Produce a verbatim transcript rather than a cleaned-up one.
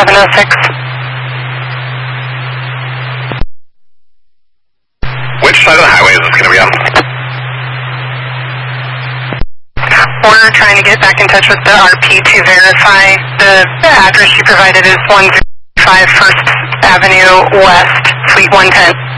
seven oh six. Which side of the highway is this going to be on? We're trying to get back in touch with the R P to verify. The address you provided is one oh five First Avenue West, Suite one ten.